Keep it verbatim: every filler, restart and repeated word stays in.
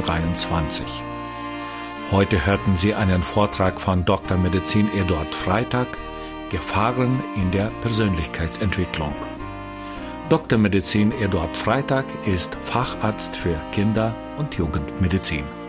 dreiundzwanzig. Heute hörten Sie einen Vortrag von Doktor Medizin Eduard Freitag, Gefahren in der Persönlichkeitsentwicklung. Doktor Medizin Eduard Freitag ist Facharzt für Kinder- und Jugendmedizin.